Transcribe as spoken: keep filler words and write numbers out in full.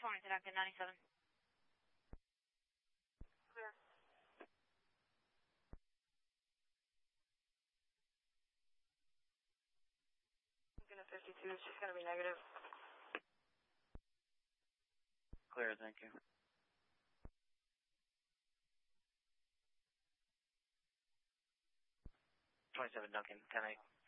Morning, Duncan, ninety-seven. Clear. Lincoln at fifty-two, she's going to be negative. Clear, thank you. twenty-seven Duncan, ten eight.